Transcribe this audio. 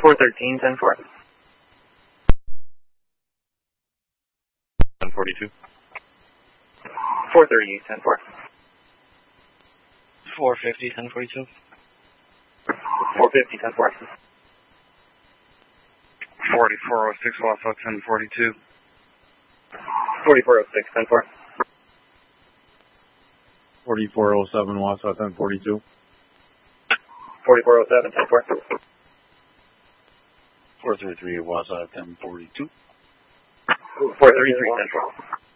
413, 10-4. 1042. 430, 10-4. 450, 1042. 450, 10-4. 4406, Wausau, 1042. 4406, 10-4. 4407, Wausau, 1042. 4407, 10-4. 433, Wausau, 1042. 433, 10-4.